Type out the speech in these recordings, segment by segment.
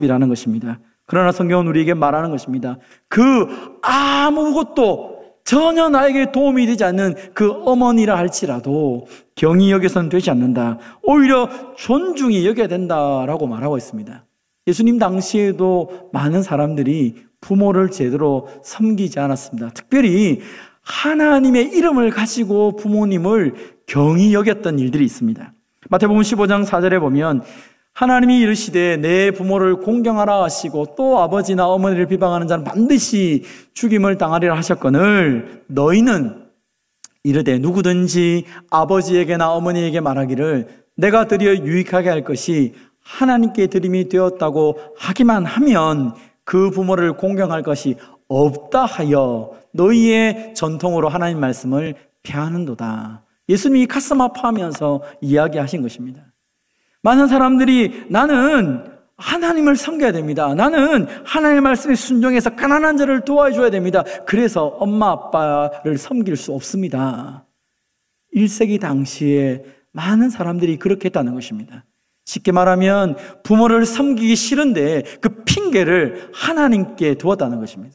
이라는 것입니다. 그러나 성경은 우리에게 말하는 것입니다. 그 아무것도 전혀 나에게 도움이 되지 않는 그 어머니라 할지라도 경히 여겨서는 되지 않는다. 오히려 존중히 여겨야 된다라고 말하고 있습니다. 예수님 당시에도 많은 사람들이 부모를 제대로 섬기지 않았습니다. 특별히 하나님의 이름을 가지고 부모님을 경히 여겼던 일들이 있습니다. 마태복음 15장 4절에 보면 하나님이 이르시되 내 부모를 공경하라 하시고 또 아버지나 어머니를 비방하는 자는 반드시 죽임을 당하리라 하셨거늘 너희는 이르되 누구든지 아버지에게나 어머니에게 말하기를 내가 드려 유익하게 할 것이 하나님께 드림이 되었다고 하기만 하면 그 부모를 공경할 것이 없다 하여 너희의 전통으로 하나님 말씀을 폐하는도다. 예수님이 가슴 아파하면서 이야기하신 것입니다. 많은 사람들이 나는 하나님을 섬겨야 됩니다. 나는 하나님의 말씀에 순종해서 가난한 자를 도와줘야 됩니다. 그래서 엄마 아빠를 섬길 수 없습니다. 1세기 당시에 많은 사람들이 그렇게 했다는 것입니다. 쉽게 말하면 부모를 섬기기 싫은데 그 핑계를 하나님께 두었다는 것입니다.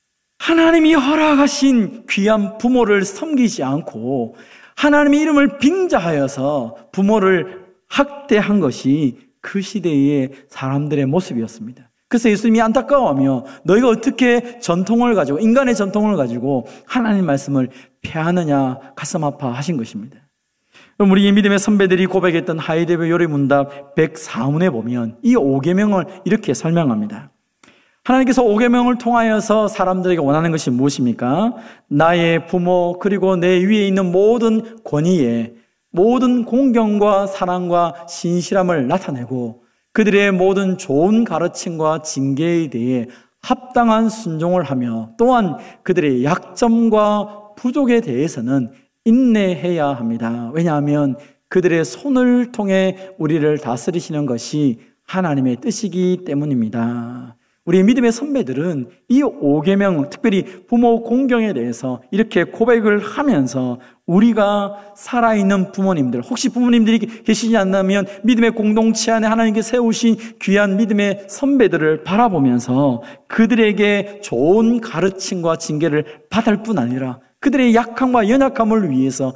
하나님이 허락하신 귀한 부모를 섬기지 않고 하나님의 이름을 빙자하여서 부모를 학대한 것이 그 시대의 사람들의 모습이었습니다. 그래서 예수님이 안타까워하며 너희가 어떻게 전통을 가지고 인간의 전통을 가지고 하나님 말씀을 폐하느냐 가슴 아파하신 것입니다. 그럼 우리 믿음의 선배들이 고백했던 하이데베 요리문답 104문에 보면 이 5계명을 이렇게 설명합니다. 하나님께서 5계명을 통하여서 사람들에게 원하는 것이 무엇입니까? 나의 부모 그리고 내 위에 있는 모든 권위에 모든 공경과 사랑과 신실함을 나타내고 그들의 모든 좋은 가르침과 징계에 대해 합당한 순종을 하며 또한 그들의 약점과 부족에 대해서는 인내해야 합니다. 왜냐하면 그들의 손을 통해 우리를 다스리시는 것이 하나님의 뜻이기 때문입니다. 우리 믿음의 선배들은 이 5계명, 특별히 부모 공경에 대해서 이렇게 고백을 하면서 우리가 살아있는 부모님들, 혹시 부모님들이 계시지 않다면 믿음의 공동체 안에 하나님께 세우신 귀한 믿음의 선배들을 바라보면서 그들에게 좋은 가르침과 징계를 받을 뿐 아니라 그들의 약함과 연약함을 위해서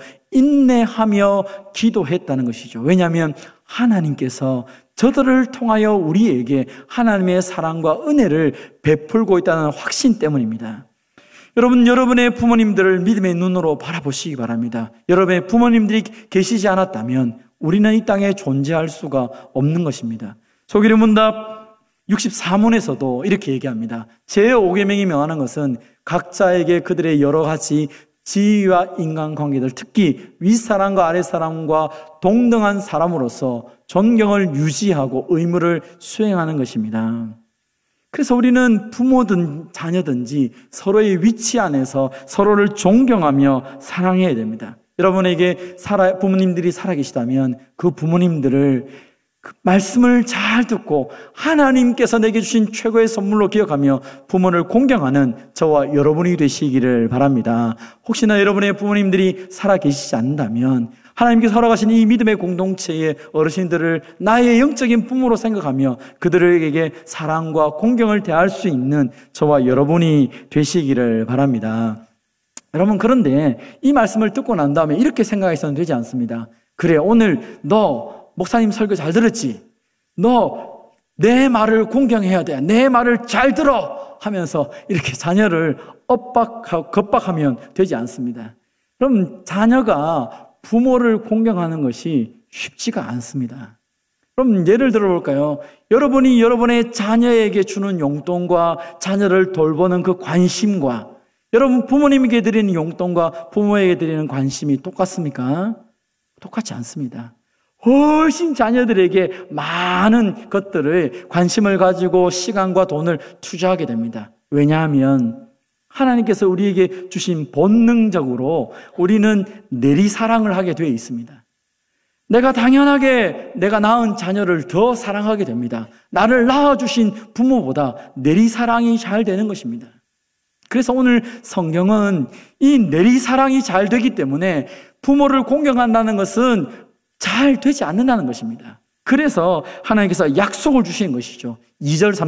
인내하며 기도했다는 것이죠. 왜냐하면 하나님께서 저들을 통하여 우리에게 하나님의 사랑과 은혜를 베풀고 있다는 확신 때문입니다. 여러분, 여러분의 부모님들을 믿음의 눈으로 바라보시기 바랍니다. 여러분의 부모님들이 계시지 않았다면 우리는 이 땅에 존재할 수가 없는 것입니다. 소기름 문답 64문에서도 이렇게 얘기합니다. 제5계명이 명하는 것은 각자에게 그들의 여러 가지 지위와 인간관계들, 특히 윗사람과 아랫사람과 동등한 사람으로서 존경을 유지하고 의무를 수행하는 것입니다. 그래서 우리는 부모든 자녀든지 서로의 위치 안에서 서로를 존경하며 사랑해야 됩니다. 여러분에게 부모님들이 살아계시다면 그 부모님들을 그 말씀을 잘 듣고 하나님께서 내게 주신 최고의 선물로 기억하며 부모를 공경하는 저와 여러분이 되시기를 바랍니다. 혹시나 여러분의 부모님들이 살아계시지 않는다면 하나님께서 허락하신 이 믿음의 공동체의 어르신들을 나의 영적인 부모로 생각하며 그들에게 사랑과 공경을 대할 수 있는 저와 여러분이 되시기를 바랍니다. 여러분, 그런데 이 말씀을 듣고 난 다음에 이렇게 생각해서는 되지 않습니다. 그래, 오늘 너 목사님 설교 잘 들었지? 너 내 말을 공경해야 돼. 내 말을 잘 들어 하면서 이렇게 자녀를 겁박하면 되지 않습니다. 그럼 자녀가 부모를 공경하는 것이 쉽지가 않습니다. 그럼 예를 들어볼까요? 여러분이 여러분의 자녀에게 주는 용돈과 자녀를 돌보는 그 관심과 여러분 부모님에게 드리는 용돈과 부모에게 드리는 관심이 똑같습니까? 똑같지 않습니다. 훨씬 자녀들에게 많은 것들을 관심을 가지고 시간과 돈을 투자하게 됩니다. 왜냐하면 하나님께서 우리에게 주신 본능적으로 우리는 내리사랑을 하게 되어 있습니다. 내가 당연하게 내가 낳은 자녀를 더 사랑하게 됩니다. 나를 낳아주신 부모보다 내리사랑이 잘 되는 것입니다. 그래서 오늘 성경은 이 내리사랑이 잘 되기 때문에 부모를 공경한다는 것은 잘 되지 않는다는 것입니다. 그래서 하나님께서 약속을 주신 것이죠. 2절,